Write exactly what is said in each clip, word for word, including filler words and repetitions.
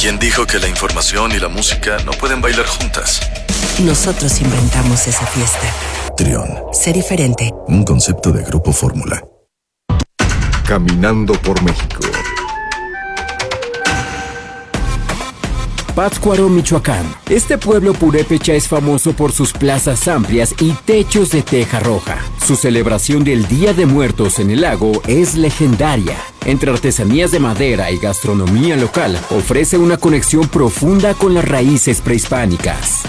¿Quién dijo que la información y la música no pueden bailar juntas? Nosotros inventamos esa fiesta. Trión. Sé diferente. Un concepto de Grupo Fórmula. Caminando por México. Pátzcuaro, Michoacán. Este pueblo purépecha es famoso por sus plazas amplias y techos de teja roja. Su celebración del Día de Muertos en el lago es legendaria. Entre artesanías de madera y gastronomía local, ofrece una conexión profunda con las raíces prehispánicas.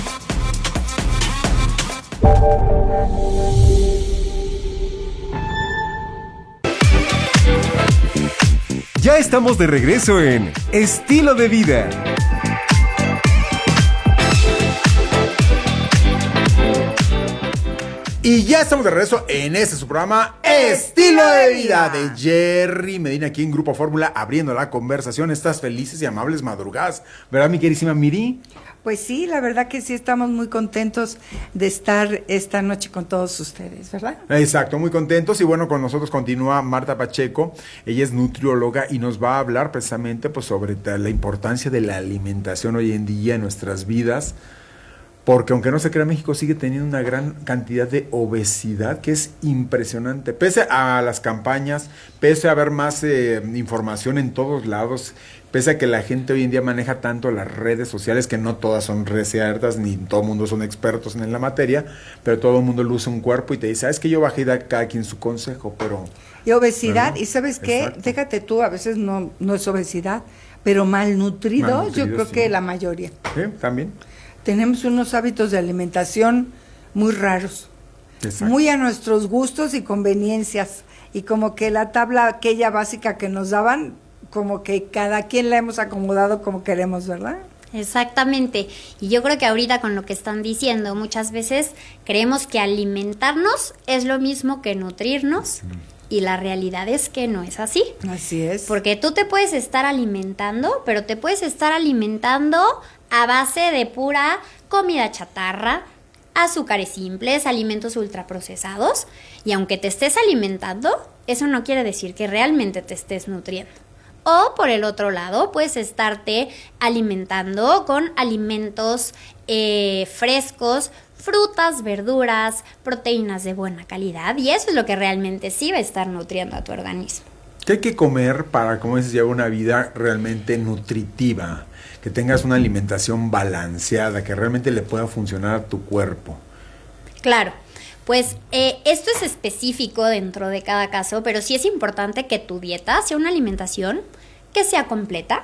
Ya estamos de regreso en Estilo de Vida. Y ya estamos de regreso en este su programa Estilo de Vida de Jerry Medina aquí en Grupo Fórmula, abriendo la conversación, estas felices y amables madrugadas, ¿verdad, mi queridísima Miri? Pues sí, la verdad que sí estamos muy contentos de estar esta noche con todos ustedes, ¿verdad? Exacto, muy contentos. Y bueno, con nosotros continúa Marta Pacheco. Ella es nutrióloga y nos va a hablar precisamente pues sobre la importancia de la alimentación hoy en día en nuestras vidas. Porque aunque no se crea, México sigue teniendo una gran cantidad de obesidad que es impresionante. Pese a las campañas, pese a haber más eh, información en todos lados, pese a que la gente hoy en día maneja tanto las redes sociales, que no todas son ciertas, ni todo el mundo son expertos en la materia, pero todo el mundo luce un cuerpo y te dice, ¿sabes qué? Yo bajé de cada quien su consejo, pero... Y obesidad, ¿verdad? ¿Y sabes qué? Exacto. Fíjate tú, a veces no, no es obesidad, pero malnutrido, Malnutrido, yo creo sí. que la mayoría. Sí, también. Tenemos unos hábitos de alimentación muy raros, Exacto. muy a nuestros gustos y conveniencias, y como que la tabla aquella básica que nos daban, como que cada quien la hemos acomodado como queremos, ¿verdad? Exactamente, y yo creo que ahorita con lo que están diciendo, muchas veces creemos que alimentarnos es lo mismo que nutrirnos, mm. y la realidad es que no es así. Así es. Porque tú te puedes estar alimentando, pero te puedes estar alimentando a base de pura comida chatarra, azúcares simples, alimentos ultraprocesados, y aunque te estés alimentando, eso no quiere decir que realmente te estés nutriendo. O por el otro lado, puedes estarte alimentando con alimentos eh, frescos, frutas, verduras, proteínas de buena calidad, y eso es lo que realmente sí va a estar nutriendo a tu organismo. ¿Qué hay que comer para, como dices, llevar una vida realmente nutritiva? Que tengas una alimentación balanceada, que realmente le pueda funcionar a tu cuerpo. Claro, pues eh, esto es específico dentro de cada caso, pero sí es importante que tu dieta sea una alimentación que sea completa.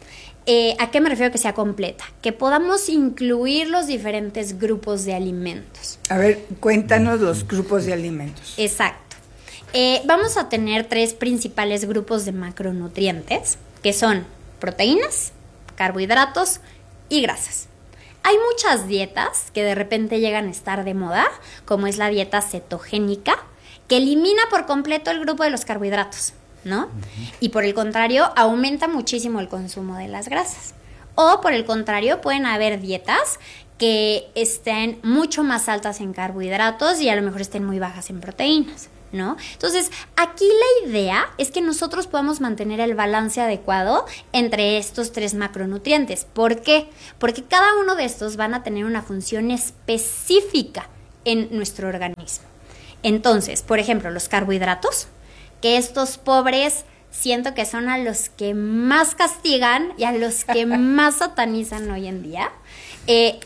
Eh, ¿A qué me refiero que sea completa? Que podamos incluir los diferentes grupos de alimentos. A ver, cuéntanos los grupos de alimentos. Exacto. Eh, vamos a tener tres principales grupos de macronutrientes, que son proteínas, carbohidratos y grasas. Hay muchas dietas que de repente llegan a estar de moda, como es la dieta cetogénica, que elimina por completo el grupo de los carbohidratos, ¿no? Uh-huh. Y por el contrario, aumenta muchísimo el consumo de las grasas. O por el contrario, pueden haber dietas que estén mucho más altas en carbohidratos y a lo mejor estén muy bajas en proteínas, ¿no? Entonces, aquí la idea es que nosotros podamos mantener el balance adecuado entre estos tres macronutrientes. ¿Por qué? Porque cada uno de estos van a tener una función específica en nuestro organismo. Entonces, por ejemplo, los carbohidratos, que estos pobres siento que son a los que más castigan y a los que más satanizan hoy en día. Eh,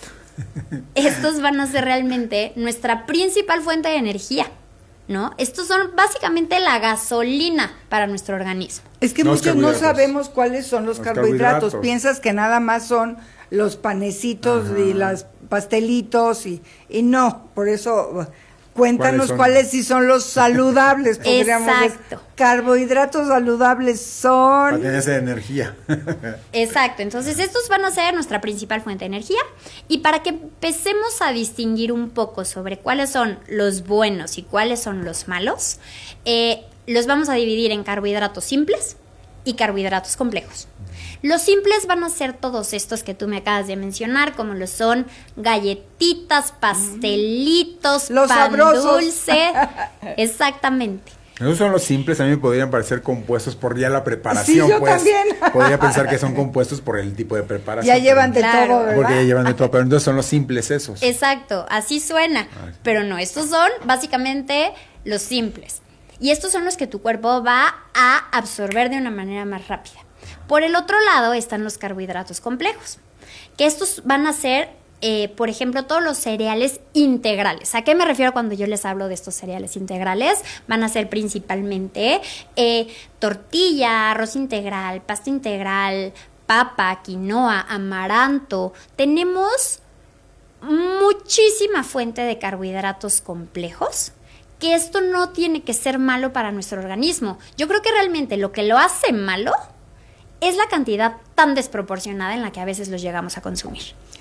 estos van a ser realmente nuestra principal fuente de energía, ¿no? Estos son básicamente la gasolina para nuestro organismo. Es que Los muchos no sabemos cuáles son los, los carbohidratos. carbohidratos. Piensas que nada más son los panecitos Ajá. y los pastelitos y, y no, por eso cuéntanos ¿Cuáles, ¿cuáles sí son los saludables? Exacto. Carbohidratos saludables son... Para tener esa energía. Exacto, entonces estos van a ser nuestra principal fuente de energía, y para que empecemos a distinguir un poco sobre cuáles son los buenos y cuáles son los malos, eh, los vamos a dividir en carbohidratos simples y carbohidratos complejos. Los simples van a ser todos estos que tú me acabas de mencionar, como lo son galletitas, pastelitos, Los pan sabrosos. dulce. Exactamente. Esos son los simples, a mí me podrían parecer compuestos por ya la preparación. Sí, yo pues. también. Podría pensar que son compuestos por el tipo de preparación. Ya llevan de claro. todo, ¿verdad? Porque ya llevan de todo, pero entonces son los simples esos. Exacto, así suena. Ah, sí. Pero no, estos son básicamente los simples. Y estos son los que tu cuerpo va a absorber de una manera más rápida. Por el otro lado están los carbohidratos complejos, que estos van a ser, eh, por ejemplo, todos los cereales integrales. ¿A qué me refiero cuando yo les hablo de estos cereales integrales? Van a ser principalmente eh, tortilla, arroz integral, pasta integral, papa, quinoa, amaranto. Tenemos muchísima fuente de carbohidratos complejos, que esto no tiene que ser malo para nuestro organismo. Yo creo que realmente lo que lo hace malo es la cantidad tan desproporcionada en la que a veces los llegamos a consumir.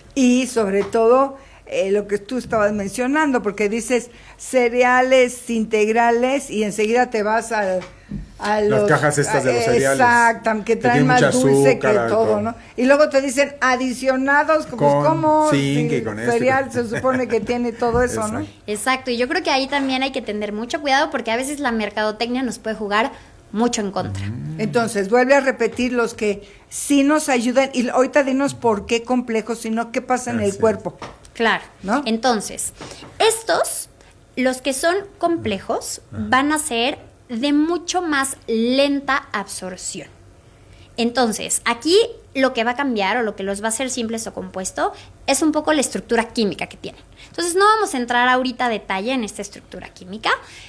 Y sobre todo eh, lo que tú estabas mencionando, porque dices cereales integrales y enseguida te vas a, a Las los, cajas estas de los cereales. Exacto, que traen tienen más mucha dulce azúcar, que todo, todo. ¿no? Y luego te dicen adicionados, Con pues como zinc si y con el esto. cereal se supone que tiene todo eso, ¿no? Exacto. Exacto, y yo creo que ahí también hay que tener mucho cuidado porque a veces la mercadotecnia nos puede jugar mucho en contra. Entonces, vuelve a repetir los que sí nos ayudan y ahorita dinos por qué complejos, sino qué pasa en el Así es. cuerpo. Claro, ¿No? Entonces, estos, los que son complejos, van a ser de mucho más lenta absorción. Entonces, aquí lo que va a cambiar o lo que los va a hacer simples o compuesto es un poco la estructura química que tienen. Entonces, no vamos a entrar ahorita a detalle en esta estructura química,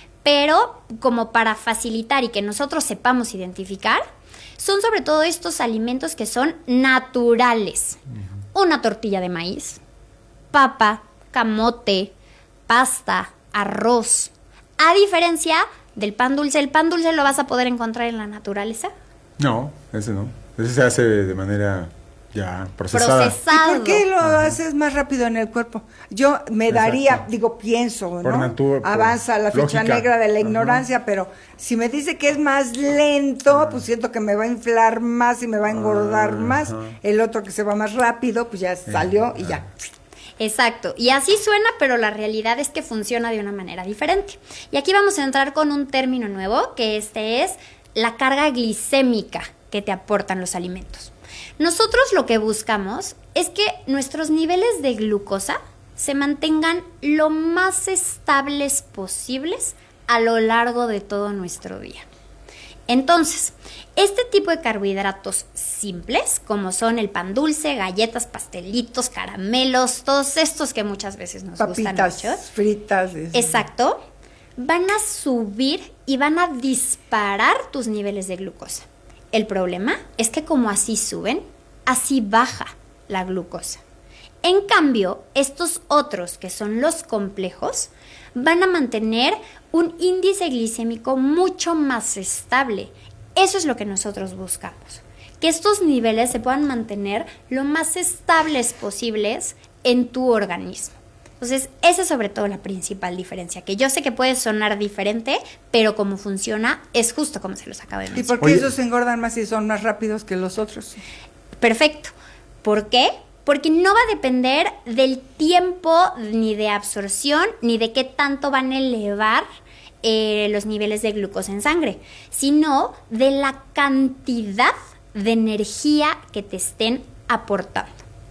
pero como para facilitar y que nosotros sepamos identificar, son sobre todo estos alimentos que son naturales. Una tortilla de maíz, papa, camote, pasta, arroz. A diferencia del pan dulce, ¿el pan dulce lo vas a poder encontrar en la naturaleza? No, ese no. Ese se hace de manera ya procesada. Procesado. ¿Y por qué lo haces más rápido en el cuerpo? Yo me daría, Exacto. digo, pienso, Por ¿no? natura, por Avanza la ficha lógica. negra de la Ajá. ignorancia, pero si me dice que es más lento, pues siento que me va a inflar más y me va a engordar Ajá. más. El otro que se va más rápido, pues ya salió y ya. Exacto, y así suena, pero la realidad es que funciona de una manera diferente. Y aquí vamos a entrar con un término nuevo, que este es la carga glicémica que te aportan los alimentos. Nosotros lo que buscamos es que nuestros niveles de glucosa se mantengan lo más estables posibles a lo largo de todo nuestro día. Entonces, este tipo de carbohidratos simples, como son el pan dulce, galletas, pastelitos, caramelos, todos estos que muchas veces nos gustan Papitas mucho. fritas. es- Exacto, van a subir y van a disparar tus niveles de glucosa. El problema es que como así suben, así baja la glucosa. En cambio, estos otros, que son los complejos, van a mantener un índice glicémico mucho más estable. Eso es lo que nosotros buscamos, que estos niveles se puedan mantener lo más estables posibles en tu organismo. Entonces, esa es sobre todo la principal diferencia, que yo sé que puede sonar diferente, pero como funciona es justo como se los acabo de ¿Y mencionar. por qué Oye. esos engordan más y son más rápidos que los otros? Perfecto. ¿Por qué? Porque no va a depender del tiempo ni de absorción ni de qué tanto van a elevar eh, los niveles de glucosa en sangre, sino de la cantidad de energía que te estén aportando.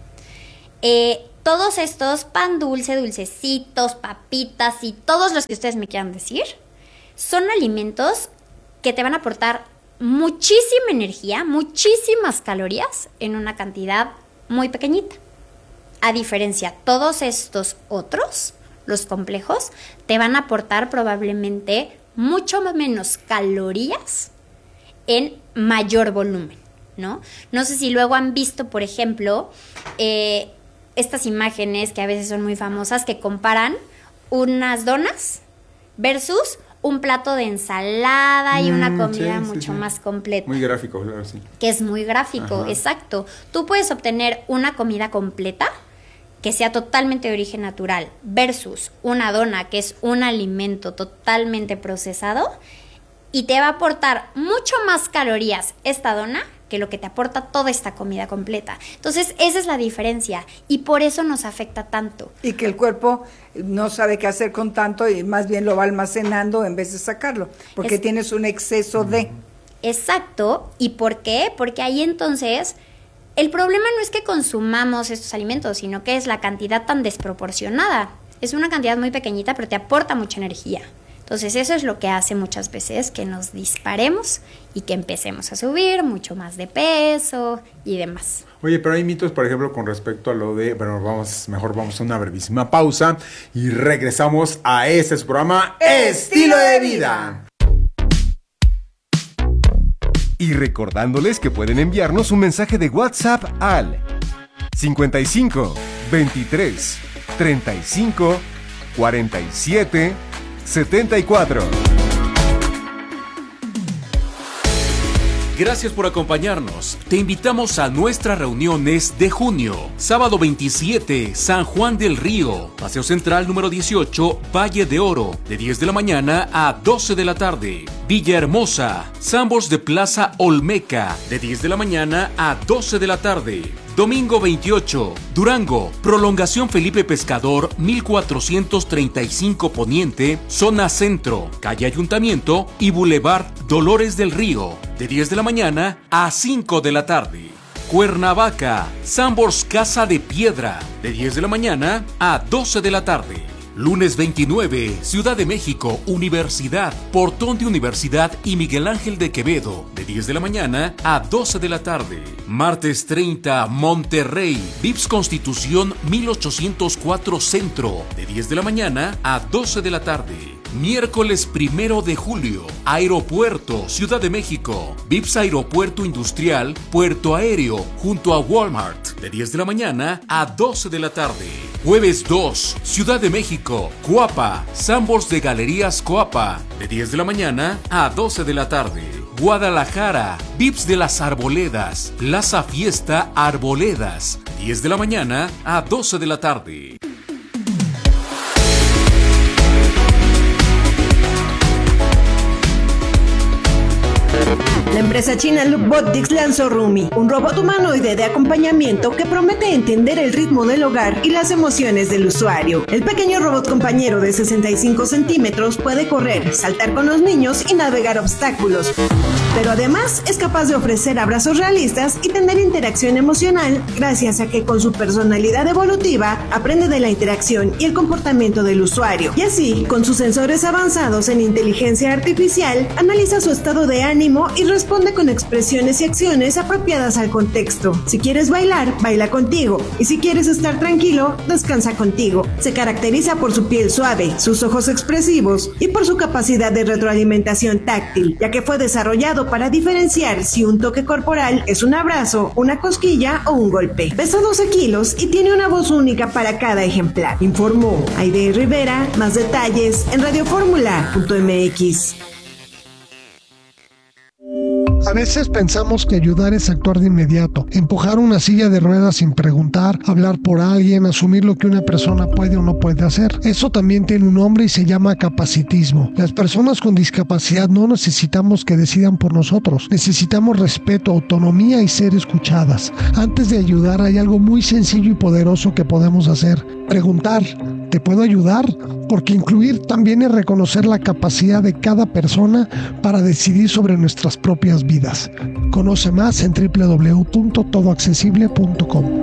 Eh, todos estos pan dulce, dulcecitos, papitas y todos los que ustedes me quieran decir, son alimentos que te van a aportar muchísima energía, muchísimas calorías en una cantidad muy pequeñita. A diferencia, todos estos otros, los complejos, te van a aportar probablemente mucho menos calorías en mayor volumen, ¿no? No sé si luego han visto, por ejemplo, eh, estas imágenes que a veces son muy famosas que comparan unas donas versus un plato de ensalada y una Mm, comida sí, sí, mucho sí. más completa. Muy gráfico, claro, sí. Que es muy gráfico, Ajá. exacto. Tú puedes obtener una comida completa que sea totalmente de origen natural versus una dona que es un alimento totalmente procesado y te va a aportar mucho más calorías esta dona que que lo que te aporta toda esta comida completa. Entonces, esa es la diferencia y por eso nos afecta tanto. Y que el cuerpo no sabe qué hacer con tanto y más bien lo va almacenando en vez de sacarlo, porque es, tienes un exceso de... Exacto. ¿Y por qué? Porque ahí entonces... El problema no es que consumamos estos alimentos, sino que es la cantidad tan desproporcionada. Es una cantidad muy pequeñita, pero te aporta mucha energía. Entonces eso es lo que hace muchas veces que nos disparemos y que empecemos a subir mucho más de peso y demás. Oye, pero hay mitos, por ejemplo, con respecto a lo de... Bueno, vamos, mejor vamos a una brevísima pausa y regresamos a este su programa Estilo de Vida. Y recordándoles que pueden enviarnos un mensaje de WhatsApp al cincuenta y cinco, veintitrés, treinta y cinco, cuarenta y siete, setenta y cuatro. Gracias por acompañarnos. Te invitamos a nuestras reuniones de junio. Sábado veintisiete, San Juan del Río. Paseo Central número dieciocho, Valle de Oro. De diez de la mañana a doce de la tarde. Villahermosa. Sambors de Plaza Olmeca. De diez de la mañana a doce de la tarde. Domingo veintiocho, Durango, Prolongación Felipe Pescador, mil cuatrocientos treinta y cinco Poniente, Zona Centro, Calle Ayuntamiento y Boulevard Dolores del Río, de diez de la mañana a cinco de la tarde. Cuernavaca, Sambors Casa de Piedra, de diez de la mañana a doce de la tarde. Lunes veintinueve, Ciudad de México, Universidad, Portón de Universidad y Miguel Ángel de Quevedo, de diez de la mañana a doce de la tarde. Martes treinta, Monterrey, Vips Constitución mil ochocientos cuatro Centro, de diez de la mañana a doce de la tarde. Miércoles primero de julio, Aeropuerto, Ciudad de México, Vips Aeropuerto Industrial, Puerto Aéreo, junto a Walmart, de diez de la mañana a doce de la tarde. Jueves dos, Ciudad de México, Coapa, Sambors de Galerías Coapa, de diez de la mañana a doce de la tarde. Guadalajara, Vips de las Arboledas, Plaza Fiesta Arboledas, diez de la mañana a doce de la tarde. La empresa china Lookbotics lanzó Rumi, un robot humanoide de acompañamiento que promete entender el ritmo del hogar y las emociones del usuario. El pequeño robot compañero de sesenta y cinco centímetros puede correr, saltar con los niños y navegar obstáculos. Pero además es capaz de ofrecer abrazos realistas y tener interacción emocional gracias a que con su personalidad evolutiva aprende de la interacción y el comportamiento del usuario. Y así, con sus sensores avanzados en inteligencia artificial, analiza su estado de ánimo y responde con expresiones y acciones apropiadas al contexto. Si quieres bailar, baila contigo. Y si quieres estar tranquilo, descansa contigo. Se caracteriza por su piel suave, sus ojos expresivos y por su capacidad de retroalimentación táctil, ya que fue desarrollado para diferenciar si un toque corporal es un abrazo, una cosquilla o un golpe. Pesa doce kilos y tiene una voz única para cada ejemplar. Informó Aide Rivera. Más detalles en radioformula punto m x. A veces pensamos que ayudar es actuar de inmediato, empujar una silla de ruedas sin preguntar, hablar por alguien, asumir lo que una persona puede o no puede hacer. Eso también tiene un nombre y se llama capacitismo. Las personas con discapacidad no necesitamos que decidan por nosotros. Necesitamos respeto, autonomía y ser escuchadas. Antes de ayudar hay algo muy sencillo y poderoso que podemos hacer. Preguntar, ¿te puedo ayudar? Porque incluir también es reconocer la capacidad de cada persona para decidir sobre nuestras propias vidas. Conoce más en doble u doble u doble u punto todo accesible punto com.